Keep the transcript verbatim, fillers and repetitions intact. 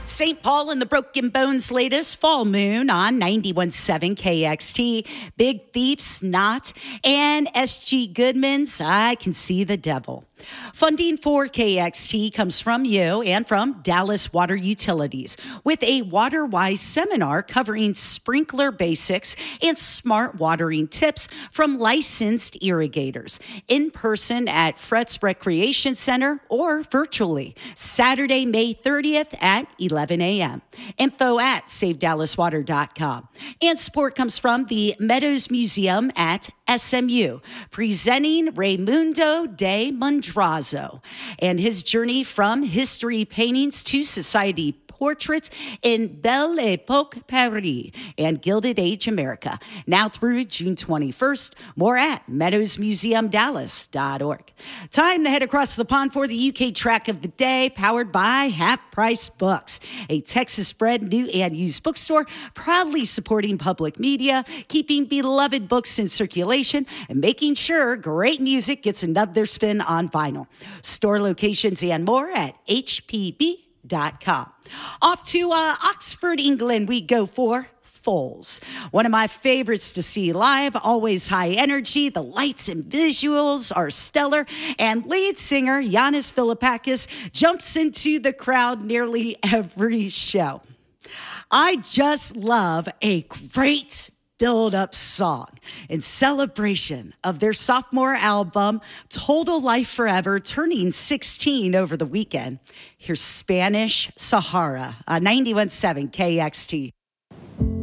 Saint Paul and the Broken Bones' latest Fall Moon on ninety-one point seven K X T, Big Thief, Snot, and S G Goodman's I Can See the Devil. Funding for K X T comes from you and from Dallas Water Utilities with a WaterWise seminar covering sprinkler basics and smart watering tips from licensed irrigators in person at Fretz Recreation Center or virtually Saturday, May thirtieth at eleven a.m. Info at save dallas water dot com. And support comes from the Meadows Museum at S M U, presenting Raimundo de Mondrazo and his journey from history paintings to society portraits in Belle Epoque Paris and Gilded Age America. Now through June twenty-first. More at meadows museum dallas dot org. Time to head across the pond for the U K track of the day, powered by Half Price Books, a Texas-bred new and used bookstore proudly supporting public media, keeping beloved books in circulation, and making sure great music gets another spin on vinyl. Store locations and more at H P B dot com. Off to uh, Oxford, England, we go for Foals. One of my favorites to see live, always high energy. The lights and visuals are stellar. And lead singer Yannis Philippakis jumps into the crowd nearly every show. I just love a great build-up song in celebration of their sophomore album, Total Life Forever, turning sixteen over the weekend. Here's Spanish Sahara on ninety-one point seven K X T.